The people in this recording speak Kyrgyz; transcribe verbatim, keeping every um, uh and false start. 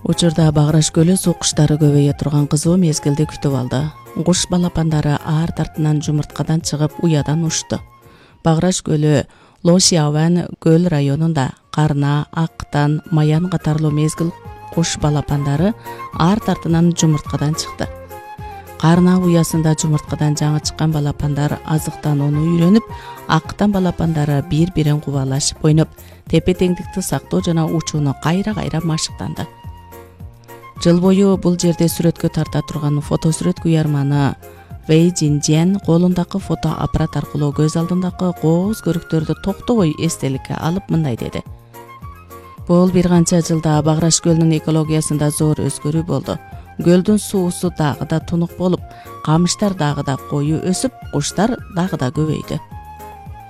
Учурда Баграш көлү суу куштары көбөйө турган кызуу мезгилди күтүп алды. Куш балапандары аар тартынан жумурткадан чыгып уядан учту. Баграш көлү Лошиаван көл районунда карна, актан, маян катарлуу мезгил куш балапандары аар тартынан жумурткадан чыкты. Карна уясында жумурткадан жаңы чыккан балапандар азыктан ону үйрөнүп, актан балапандары бири-бирин кубалашып ойноп, тепе-теңдикти сактоо жана учууну кайра-кайра машыктанды. Жыл бою бул жерде сүрөткө тарта турган фотосүрөт куярманы Вэй Жинжен колундагы фото аппарат аркылуу көз алдындагы кооз көрүктөрдү токтобой эстеликке алып мындай деди. Бул бир канча жылда Баграш көлүнүн экологиясында зор өзгөрүү болду. Көлдүн суусу дагы да тунук болуп, камыштар дагы да кою өсүп, куштар дагы да көбөйдү.